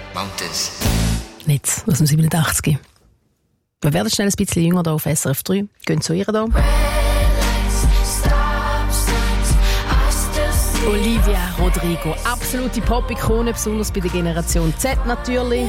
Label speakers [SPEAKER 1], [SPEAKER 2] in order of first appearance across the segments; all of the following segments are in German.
[SPEAKER 1] Mountains.
[SPEAKER 2] Nicht aus dem 87. Wir werden schnell ein bisschen jünger hier auf SRF 3. Gehen zu ihr hier. Olivia Rodrigo, absolute Pop-Ikone, besonders bei der Generation Z natürlich.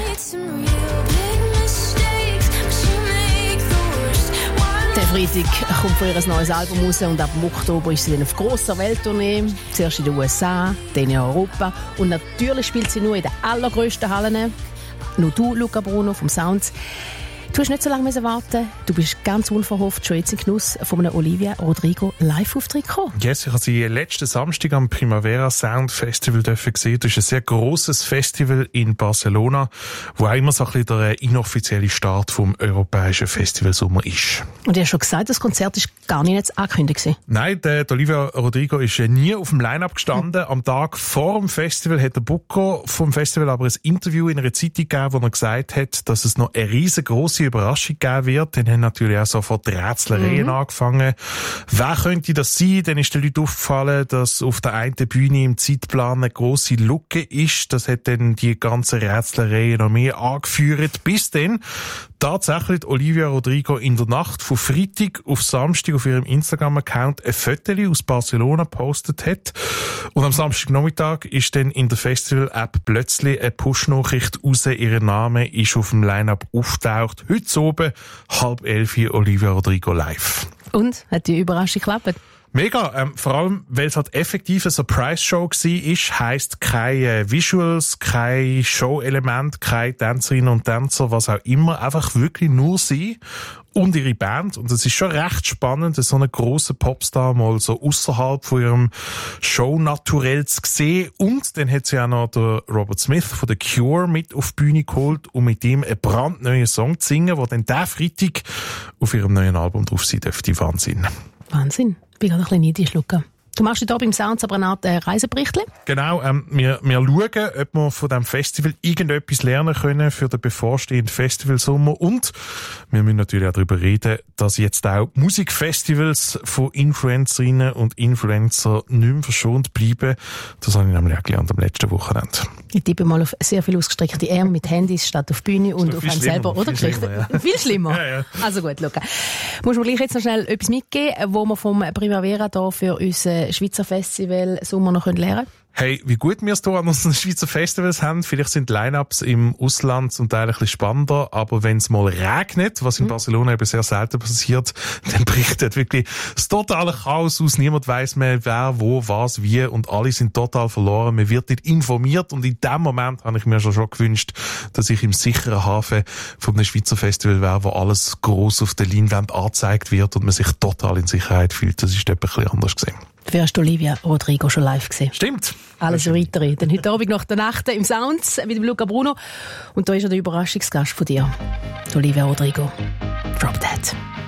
[SPEAKER 2] Der Freitag kommt von ihr ein neues Album raus und ab Oktober ist sie dann auf grosser Welttournee. Zuerst in den USA, dann in Europa. Und natürlich spielt sie nur in den allergrössten Hallen. Nur du, Luca Bruno vom Sounds. Du hast nicht so lange warten. Du bist ganz unverhofft schon jetzt in Genuss von einem Olivia Rodrigo Live-Auftritt gekommen.
[SPEAKER 3] Yes, ich habe sie letzten Samstag am Primavera Sound Festival gesehen. Das ist ein sehr grosses Festival in Barcelona, wo auch immer so ein bisschen der inoffizielle Start vom europäischen Festivalsommer ist.
[SPEAKER 2] Und du hast schon gesagt, das Konzert ist gar nicht jetzt angekündigt gewesen.
[SPEAKER 3] Nein, der Olivia Rodrigo ist nie auf dem Line-Up gestanden. Am Tag vor dem Festival hat der Booker vom Festival aber ein Interview in einer Zeitung gegeben, wo er gesagt hat, dass es noch eine riesengroße Überraschung geben wird. Dann haben natürlich auch sofort die Rätselereien angefangen. Wer könnte das sein? Dann ist den Leuten aufgefallen, dass auf der einen Bühne im Zeitplan eine grosse Lücke ist. Das hat dann die ganzen Rätselereien noch mehr angeführt, bis dann tatsächlich Olivia Rodrigo in der Nacht von Freitag auf Samstag auf ihrem Instagram-Account ein Foto aus Barcelona gepostet hat. Und am Samstagnachmittag ist dann in der Festival-App plötzlich eine Push-Nachricht raus. Ihr Name ist auf dem Line-Up auftaucht. Heute oben, 10:30 Olivia Rodrigo live.
[SPEAKER 2] Und? Hat die Überraschung geklappt?
[SPEAKER 3] Mega, vor allem, weil es halt effektiv eine Surprise-Show war, heisst keine Visuals, kein Show-Element, keine Tänzerinnen und Tänzer, was auch immer, einfach wirklich nur sie und ihre Band. Und es ist schon recht spannend, so einen grossen Popstar mal so ausserhalb von ihrem Show-Naturell zu sehen. Und dann hat sie auch noch der Robert Smith von The Cure mit auf die Bühne geholt, um mit ihm einen brandneuen Song zu singen, der dann diesen Freitag auf ihrem neuen Album drauf sein dürfte. Wahnsinn.
[SPEAKER 2] Wahnsinn. Ich bin gerade ein bisschen neidisch, Luca. Du machst hier beim Sounds aber eine Art Reiseberichtchen? Genau,
[SPEAKER 3] wir schauen, ob wir von diesem Festival irgendetwas lernen können für den bevorstehenden Festivalsommer. Und wir müssen natürlich auch darüber reden, dass jetzt auch Musikfestivals von Influencerinnen und Influencern nicht mehr verschont bleiben. Das habe ich nämlich auch gelernt am letzten Wochenende.
[SPEAKER 2] Ich tippe mal auf sehr viel ausgestreckte Arme mit Handys statt auf Bühne und auf einem selber, oder?
[SPEAKER 3] Viel schlimmer, ja.
[SPEAKER 2] Viel schlimmer?
[SPEAKER 3] Ja, ja.
[SPEAKER 2] Also gut, Luca. Muss mir gleich jetzt noch schnell etwas mitgeben, wo wir vom Primavera hier für unser Schweizer Festival Sommer noch lernen können?
[SPEAKER 3] Hey, wie gut wir es hier an unseren Schweizer Festivals haben. Vielleicht sind Line-Ups im Ausland zum Teil ein bisschen spannender, aber wenn es mal regnet, was in Barcelona eben sehr selten passiert, dann bricht dort wirklich das totale Chaos aus. Niemand weiss mehr, wer, wo, was, wie und alle sind total verloren. Man wird nicht informiert und in dem Moment habe ich mir schon gewünscht, dass ich im sicheren Hafen von einem Schweizer Festival wäre, wo alles gross auf der Leinwand angezeigt wird und man sich total in Sicherheit fühlt. Das ist dort ein bisschen anders gesehen.
[SPEAKER 2] Du hast Olivia Rodrigo schon live gesehen.
[SPEAKER 3] Stimmt.
[SPEAKER 2] Alles weitere. Dann heute Abend nach der Nacht im Sounds mit dem Luca Bruno. Und da ist ja der Überraschungsgast von dir, Olivia Rodrigo. Drop That.